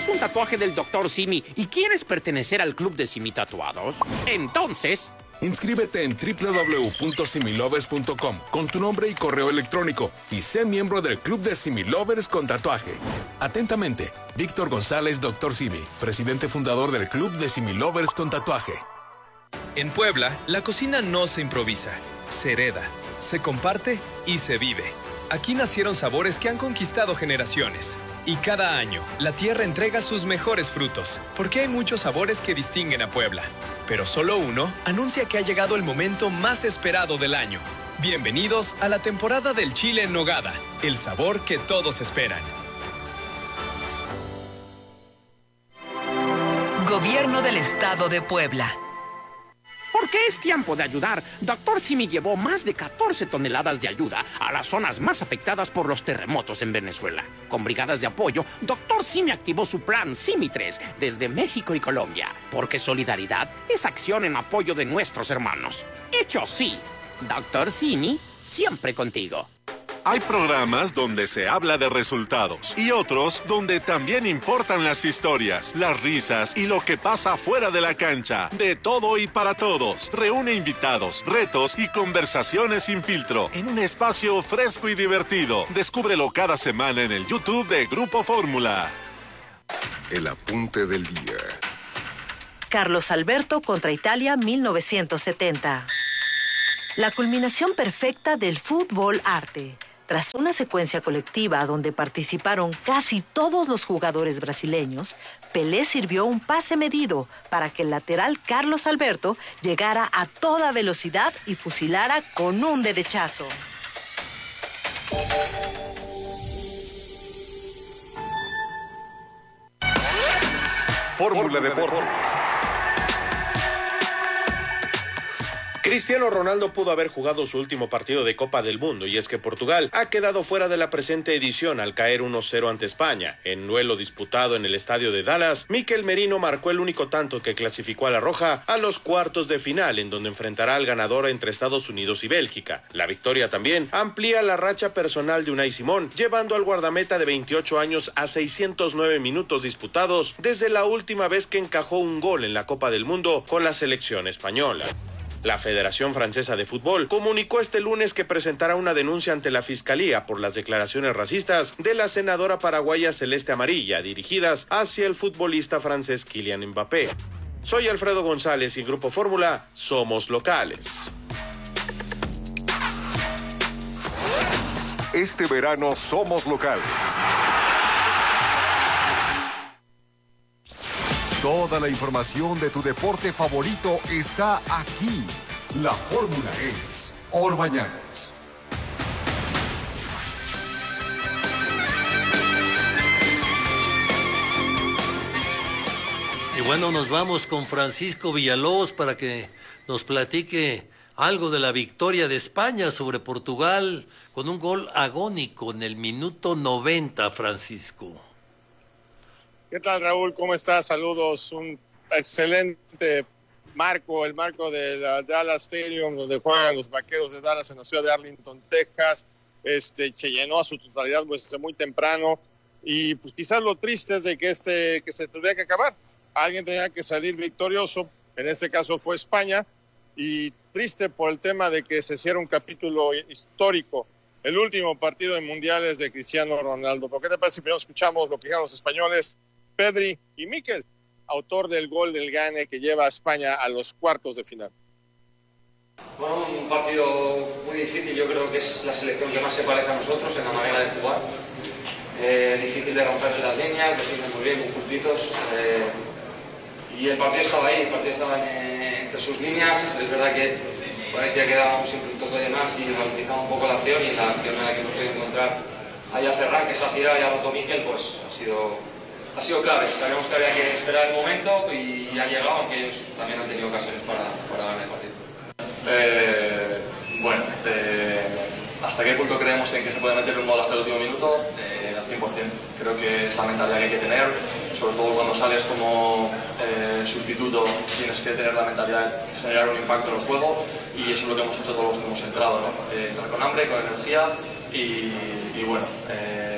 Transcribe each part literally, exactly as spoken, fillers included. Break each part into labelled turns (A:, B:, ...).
A: ¿Tienes un tatuaje del doctor Simi y quieres pertenecer al club de Simi Tatuados? Entonces...
B: inscríbete en doble u doble u doble u punto similovers punto com con tu nombre y correo electrónico y sé miembro del club de Similovers con tatuaje. Atentamente, Víctor González, doctor Simi, presidente fundador del club de Similovers con tatuaje.
C: En Puebla, la cocina no se improvisa, se hereda, se comparte y se vive. Aquí nacieron sabores que han conquistado generaciones. Y cada año, la tierra entrega sus mejores frutos, porque hay muchos sabores que distinguen a Puebla. Pero solo uno anuncia que ha llegado el momento más esperado del año. Bienvenidos a la temporada del chile en nogada, el sabor que todos esperan.
D: Gobierno del Estado de Puebla.
A: Porque es tiempo de ayudar, doctor Simi llevó más de catorce toneladas de ayuda a las zonas más afectadas por los terremotos en Venezuela. Con brigadas de apoyo, doctor Simi activó su plan Simi tres desde México y Colombia. Porque solidaridad es acción en apoyo de nuestros hermanos. Hecho sí, doctor Simi, siempre contigo.
E: Hay programas donde se habla de resultados y otros donde también importan las historias, las risas y lo que pasa fuera de la cancha. De todo y para todos. Reúne invitados, retos y conversaciones sin filtro en un espacio fresco y divertido. Descúbrelo cada semana en el YouTube de Grupo Fórmula.
F: El apunte del día.
G: Carlos Alberto contra Italia mil novecientos setenta. La culminación perfecta del fútbol arte. Tras una secuencia colectiva donde participaron casi todos los jugadores brasileños, Pelé sirvió un pase medido para que el lateral Carlos Alberto llegara a toda velocidad y fusilara con un derechazo.
F: Fórmula Deportes.
H: Cristiano Ronaldo pudo haber jugado su último partido de Copa del Mundo, y es que Portugal ha quedado fuera de la presente edición al caer uno cero ante España. En duelo disputado en el estadio de Dallas, Mikel Merino marcó el único tanto que clasificó a la Roja a los cuartos de final, en donde enfrentará al ganador entre Estados Unidos y Bélgica. La victoria también amplía la racha personal de Unai Simón, llevando al guardameta de veintiocho años a seiscientos nueve minutos disputados desde la última vez que encajó un gol en la Copa del Mundo con la selección española. La Federación Francesa de Fútbol comunicó este lunes que presentará una denuncia ante la Fiscalía por las declaraciones racistas de la senadora paraguaya Celeste Amarilla, dirigidas hacia el futbolista francés Kylian Mbappé. Soy Alfredo González y en Grupo Fórmula somos locales.
F: Este verano somos locales. Toda la información de tu deporte favorito está aquí. La fórmula es Orbañanos.
I: Y bueno, nos vamos con Francisco Villalobos para que nos platique algo de la victoria de España sobre Portugal con un gol agónico en el minuto noventa, Francisco.
J: ¿Qué tal, Raúl? ¿Cómo estás? Saludos. Un excelente marco, el marco del Dallas Stadium, donde juegan los Vaqueros de Dallas en la ciudad de Arlington, Texas. Este, se llenó a su totalidad pues, muy temprano. Y pues quizás lo triste es de que, este, que se tendría que acabar. Alguien tenía que salir victorioso. En este caso fue España. Y triste por el tema de que se cierra un capítulo histórico. El último partido de mundiales de Cristiano Ronaldo. ¿Por qué te parece si primero escuchamos lo que dijeron los españoles? Pedri y Mikel, autor del gol del gane que lleva a España a los cuartos de final.
K: Bueno, un partido muy difícil, yo creo que es la selección que más se parece a nosotros en la manera de jugar. Eh, difícil de romper las líneas, defienden muy bien, muy juntitos. Eh, y el partido estaba ahí, el partido estaba en, entre sus líneas. Es verdad que parecía que dábamos siempre un toque de más y ralentizaba un poco la acción, y la acción en la que hemos podido encontrar ahí a Ferran, que se ha girado y ha roto Mikel, pues ha sido... Ha sido clave. Sabíamos que había que esperar el momento y ha llegado, aunque ellos también han tenido ocasiones para, para ganar el partido.
L: Eh, bueno, eh, ¿hasta qué punto creemos en que se puede meter un gol hasta el último minuto? Eh, al cien por cien. Creo que es la mentalidad que hay que tener, sobre todo cuando sales como eh, sustituto, tienes que tener la mentalidad de generar un impacto en el juego, y eso es lo que hemos hecho todos los que hemos entrado, ¿no? Eh, entrar con hambre, con energía y, y bueno, eh,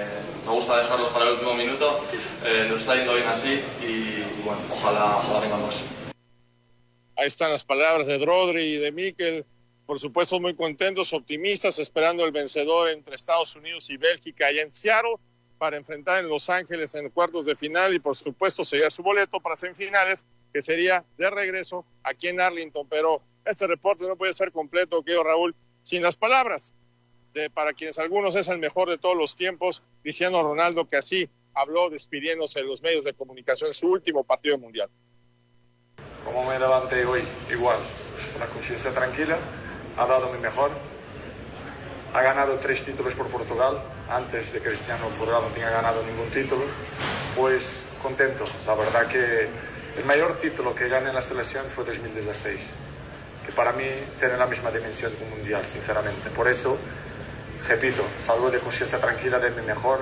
L: me gusta dejarlos para el último minuto, eh, nos está yendo bien así y, y bueno, ojalá, ojalá vengan más.
J: Ahí están las palabras de Rodri y de Mikel. Por supuesto, muy contentos, optimistas, esperando el vencedor entre Estados Unidos y Bélgica allá en Seattle para enfrentar en Los Ángeles en cuartos de final y, por supuesto, sellar su boleto para semifinales, que sería de regreso aquí en Arlington. Pero este reporte no puede ser completo, querido Raúl, sin las palabras de, para quienes algunos es el mejor de todos los tiempos, Cristiano Ronaldo, que así habló despidiéndose de los medios de comunicación en su último partido mundial.
M: Como me levanté hoy, igual, con la conciencia tranquila, ha dado mi mejor, ha ganado tres títulos por Portugal, antes de Cristiano Portugal no tenía ganado ningún título, pues contento, la verdad que el mayor título que gané en la selección fue dos mil dieciséis, que para mí tiene la misma dimensión que un mundial, sinceramente, por eso, repito, salgo de conciencia tranquila de mi mejor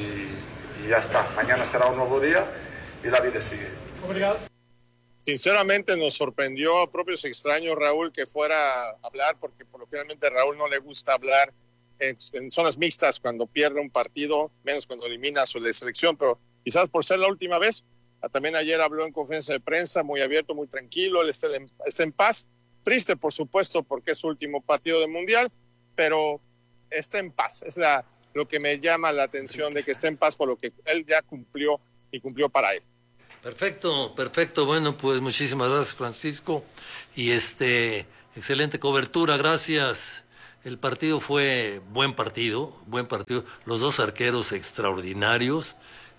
M: y, y ya está, mañana será un nuevo día y la vida sigue.
J: Obrigado. Sinceramente nos sorprendió a propios extraños, Raúl, que fuera a hablar, porque por lo que realmente a Raúl no le gusta hablar en, en zonas mixtas cuando pierde un partido, menos cuando elimina a su selección, pero quizás por ser la última vez. También ayer habló en conferencia de prensa, muy abierto, muy tranquilo, él está en, está en paz, triste por supuesto porque es su último partido del Mundial, pero está en paz, es la, lo que me llama la atención, de que esté en paz por lo que él ya cumplió y cumplió para él.
I: Perfecto, perfecto. Bueno, pues muchísimas gracias, Francisco. Y este, excelente cobertura, gracias. El partido fue buen partido, buen partido. Los dos arqueros extraordinarios.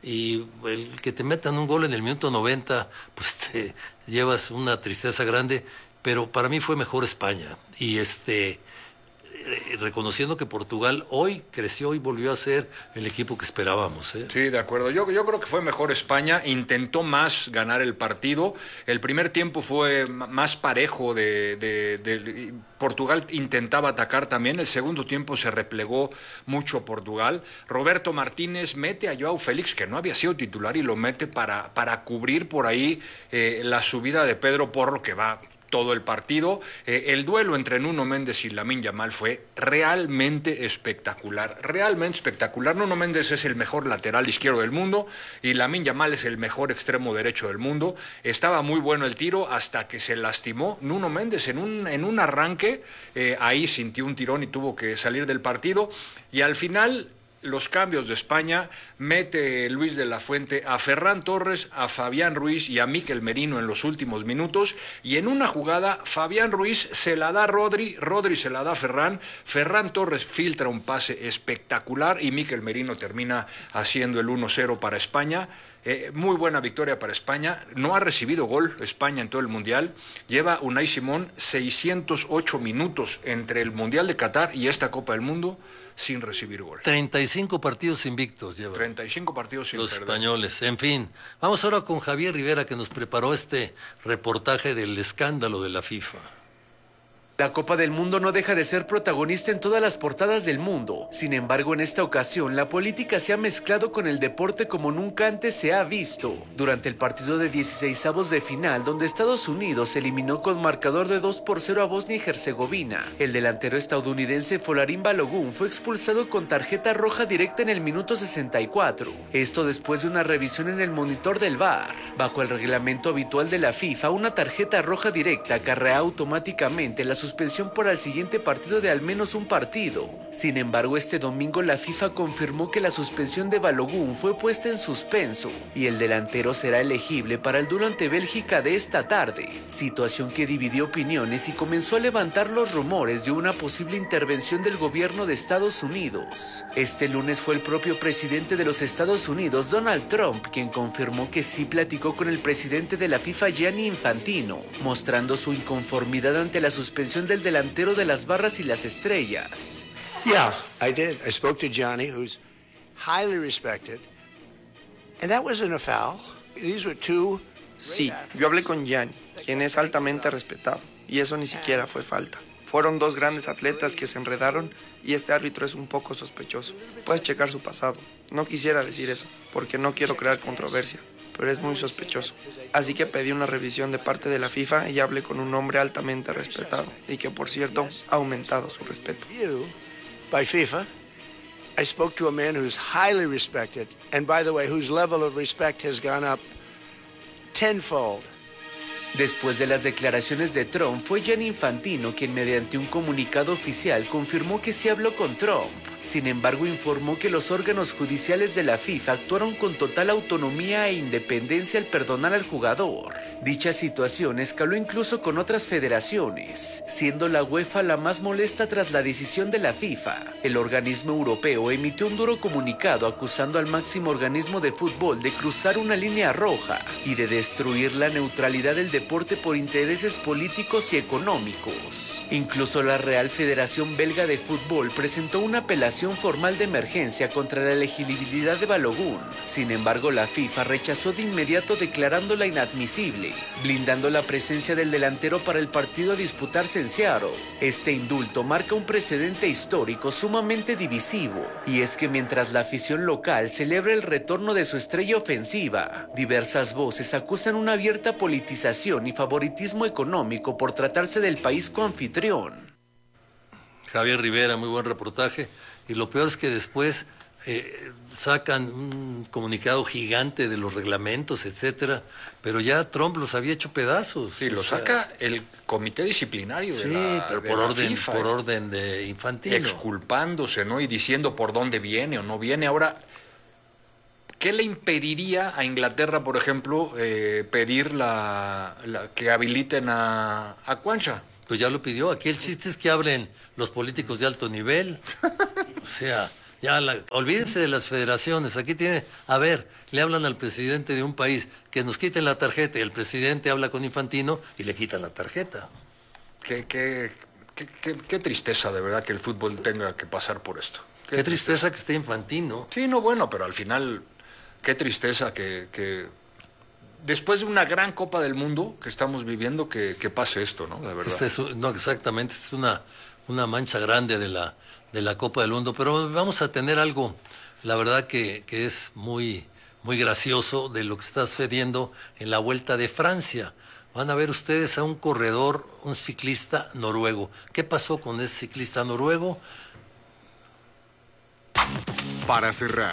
I: Y el que te metan un gol en el minuto noventa, pues te llevas una tristeza grande. Pero para mí fue mejor España. Y este... reconociendo que Portugal hoy creció y volvió a ser el equipo que esperábamos, ¿eh?
N: Sí, de acuerdo. Yo, yo creo que fue mejor España, intentó más ganar el partido. El primer tiempo fue más parejo, de, de, de Portugal intentaba atacar también. El segundo tiempo se replegó mucho Portugal. Roberto Martínez mete a Joao Félix, que no había sido titular, y lo mete para, para cubrir por ahí eh, la subida de Pedro Porro, que va todo el partido. Eh, el duelo entre Nuno Méndez y Lamine Yamal fue realmente espectacular, realmente espectacular. Nuno Méndez es el mejor lateral izquierdo del mundo y Lamine Yamal es el mejor extremo derecho del mundo. Estaba muy bueno el tiro hasta que se lastimó Nuno Méndez en un, en un arranque, eh, ahí sintió un tirón y tuvo que salir del partido, y al final los cambios de España, mete Luis de la Fuente a Ferran Torres, a Fabián Ruiz y a Mikel Merino en los últimos minutos, y en una jugada Fabián Ruiz se la da a Rodri, Rodri se la da a Ferran, Ferran Torres filtra un pase espectacular y Mikel Merino termina haciendo el uno cero para España. Eh, muy buena victoria para España. No ha recibido gol España en todo el Mundial. Lleva Unai Simón seiscientos ocho minutos entre el Mundial de Qatar y esta Copa del Mundo sin recibir gol.
I: treinta y cinco partidos invictos lleva.
N: treinta y cinco partidos sin
I: los
N: perder.
I: Españoles. En fin, vamos ahora con Javier Rivera, que nos preparó este reportaje del escándalo de la FIFA.
O: La Copa del Mundo no deja de ser protagonista en todas las portadas del mundo. Sin embargo, en esta ocasión, la política se ha mezclado con el deporte como nunca antes se ha visto. Durante el partido de dieciseisavos de final, donde Estados Unidos eliminó con marcador de dos por cero a Bosnia y Herzegovina, el delantero estadounidense Folarin Balogun fue expulsado con tarjeta roja directa en el minuto sesenta y cuatro. Esto después de una revisión en el monitor del V A R. Bajo el reglamento habitual de la FIFA, una tarjeta roja directa acarrea automáticamente la suspensión suspensión por el siguiente partido de al menos un partido. Sin embargo, este domingo la FIFA confirmó que la suspensión de Balogun fue puesta en suspenso y el delantero será elegible para el duelo ante Bélgica de esta tarde, situación que dividió opiniones y comenzó a levantar los rumores de una posible intervención del gobierno de Estados Unidos. Este lunes fue el propio presidente de los Estados Unidos, Donald Trump, quien confirmó que sí platicó con el presidente de la FIFA, Gianni Infantino, mostrando su inconformidad ante la suspensión del delantero de las barras y las estrellas.
P: Yeah, I did. I spoke to Johnny, who's highly respected, and that wasn't a foul. These were two.
Q: Sí, yo hablé con Gianni, quien es altamente respetado, y eso ni siquiera fue falta. Fueron dos grandes atletas que se enredaron y este árbitro es un poco sospechoso. Puedes checar su pasado. No quisiera decir eso, porque no quiero crear controversia, pero es muy sospechoso. Así que pedí una revisión de parte de la FIFA y hablé con un hombre altamente respetado y que, por cierto, ha aumentado su respeto.
P: By FIFA, I spoke to a man who's highly respected, and by the way, whose level of respect has gone up tenfold.
O: Después de las declaraciones de Trump, fue Gianni Infantino quien mediante un comunicado oficial confirmó que sí habló con Trump. Sin embargo, informó que los órganos judiciales de la FIFA actuaron con total autonomía e independencia al perdonar al jugador. Dicha situación escaló incluso con otras federaciones, siendo la UEFA la más molesta tras la decisión de la FIFA. El organismo europeo emitió un duro comunicado acusando al máximo organismo de fútbol de cruzar una línea roja y de destruir la neutralidad del deporte por intereses políticos y económicos. Incluso la Real Federación Belga de Fútbol presentó una apelación formal de emergencia contra la elegibilidad de Balogun. Sin embargo, la FIFA rechazó de inmediato declarándola inadmisible, blindando la presencia del delantero para el partido a disputarse en Seattle. Este indulto marca un precedente histórico sumamente divisivo, y es que mientras la afición local celebra el retorno de su estrella ofensiva, diversas voces acusan una abierta politización y favoritismo económico por tratarse del país coanfitrión.
I: Javier Rivera, muy buen reportaje. Y lo peor es que después eh, sacan un comunicado gigante de los reglamentos, etcétera, pero ya Trump los había hecho pedazos.
N: Sí, lo sea, saca el comité disciplinario de
I: sí,
N: la
I: pero
N: de
I: por
N: la
I: orden,
N: FIFA,
I: por orden de Infantino.
N: Exculpándose, ¿no? Y diciendo por dónde viene o no viene. Ahora, ¿qué le impediría a Inglaterra, por ejemplo, eh, pedir la, la que habiliten a, a Cuancha?
I: Pues ya lo pidió. Aquí el chiste es que hablen los políticos de alto nivel. O sea, ya la, olvídense de las federaciones. Aquí tiene, a ver, le hablan al presidente de un país que nos quiten la tarjeta y el presidente habla con Infantino y le quitan la tarjeta.
N: Qué, qué, qué, qué, qué tristeza de verdad que el fútbol tenga que pasar por esto.
I: Qué, qué tristeza, tristeza que esté Infantino.
N: Sí, no, bueno, pero al final, qué tristeza que... que... después de una gran Copa del Mundo que estamos viviendo, que, que pase esto, ¿no? La verdad.
I: Este es, no, exactamente, es una, una mancha grande de la, de la Copa del Mundo, pero vamos a tener algo, la verdad que, que es muy, muy gracioso de lo que está sucediendo en la Vuelta de Francia. Van a ver ustedes a un corredor, un ciclista noruego. ¿Qué pasó con ese ciclista noruego?
F: Para cerrar.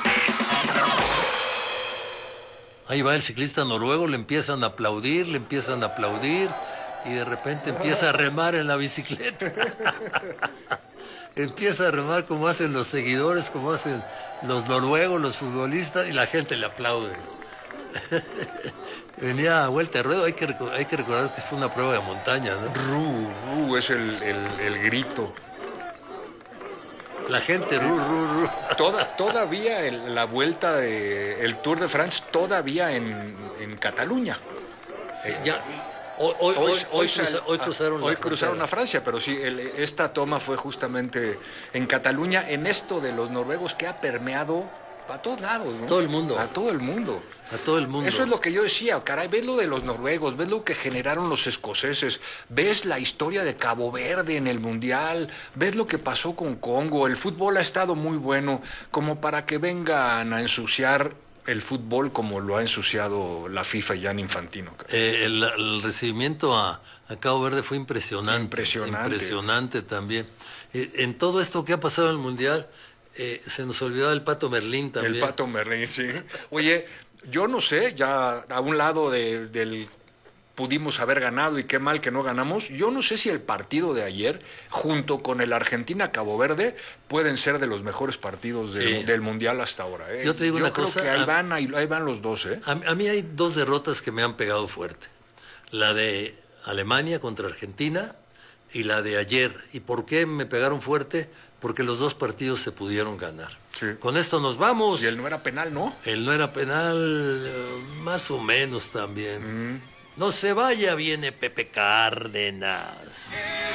I: Ahí va el ciclista noruego, le empiezan a aplaudir, le empiezan a aplaudir y de repente empieza a remar en la bicicleta. Empieza a remar como hacen los seguidores, como hacen los noruegos, los futbolistas, y la gente le aplaude. Venía a vuelta de ruedo, hay que, hay que recordar que fue una prueba de montaña, ¿no?
N: Ru, ru, es el, el, el grito.
I: La gente, ru, ru, ru.
N: Toda, todavía el, la vuelta de el Tour de France todavía en, en Cataluña.
I: Sí, ya. Hoy, hoy, hoy, hoy, hoy, cruza, hoy cruzaron,
N: hoy
I: la
N: cruzaron a Francia, pero sí, el, esta toma fue justamente en Cataluña, en esto de los noruegos que ha permeado a todos lados, ¿no?
I: Todo el mundo.
N: A todo el mundo.
I: A todo el mundo.
N: Eso es lo que yo decía, caray, ves lo de los noruegos, ves lo que generaron los escoceses, ves la historia de Cabo Verde en el Mundial, ves lo que pasó con Congo, el fútbol ha estado muy bueno, como para que vengan a ensuciar el fútbol como lo ha ensuciado la FIFA y Gianni Infantino.
I: Eh, el, el recibimiento a, a Cabo Verde fue impresionante.
N: Impresionante.
I: Impresionante también. Eh, en todo esto que ha pasado en el Mundial, eh, se nos olvidaba el Pato Merlín también.
N: El Pato Merlín, sí. Oye, yo no sé, ya a un lado de, del pudimos haber ganado y qué mal que no ganamos, yo no sé si el partido de ayer, junto con el Argentina-Cabo Verde, pueden ser de los mejores partidos del,
I: eh,
N: del Mundial hasta ahora. ¿eh?
I: Yo te digo
N: yo
I: una
N: creo
I: cosa.
N: Que ahí,
I: a,
N: van, ahí, ahí van los dos. ¿eh?
I: A, a mí hay dos derrotas que me han pegado fuerte. La de Alemania contra Argentina y la de ayer. ¿Y por qué me pegaron fuerte? Porque los dos partidos se pudieron ganar.
N: Sí.
I: Con esto nos vamos.
N: Y el no era penal, ¿no?
I: El no era penal, más o menos también. Mm. No se vaya, viene Pepe Cárdenas.